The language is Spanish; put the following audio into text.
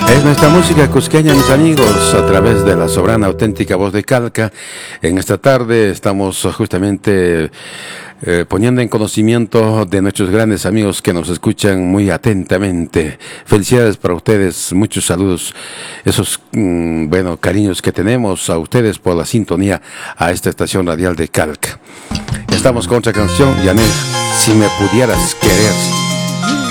Es nuestra música cusqueña, mis amigos, a través de la soberana auténtica voz de Calca. En esta tarde estamos justamente poniendo en conocimiento de nuestros grandes amigos que nos escuchan muy atentamente. Felicidades para ustedes, muchos saludos, esos cariños que tenemos a ustedes por la sintonía a esta estación radial de Calca. Estamos con otra canción, Yanel, Si me pudieras querer.